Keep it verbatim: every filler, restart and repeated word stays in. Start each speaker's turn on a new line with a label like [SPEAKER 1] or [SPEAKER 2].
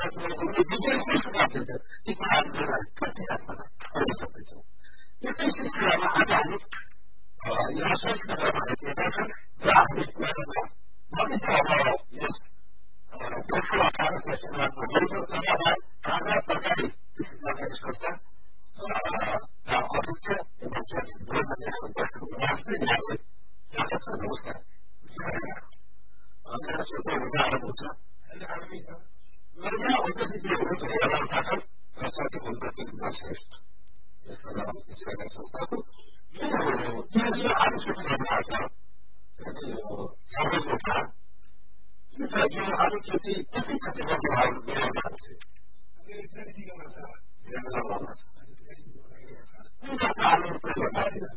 [SPEAKER 1] उनले विजयकै सुझाव दिन्छ ती कुराहरूलाई कति हदसम्म गर्न सक्दैछौँ। यस्तै सिलसिलामा आज हामी यहाँ सोच्न भइरहेका छन् र हामी भविष्य अब यस दोस्रो अठार सेसनमा भएको सभामा हाम्रा सरकारी कृषि सहकारी संस्था अध्यक्ष एवं सचिव यहाँलाई स्वागत छ। नमस्कार। मेरो क्षेत्र उदाहरण हुन्छ र यहाँ अध्यक्ष के हुनुहुन्छ हेरलाल पाठक र सचिव हुनुहुन्छ श्रेष्ठ यस सहकारी संस्थाको यो आलु खेती गर्नुभएको छ सबैको काम के छ यो आलु खेती कति क्षति गर्नुभयो मिलाउनु छ कुन जातको आलु प्रयोग गर्नु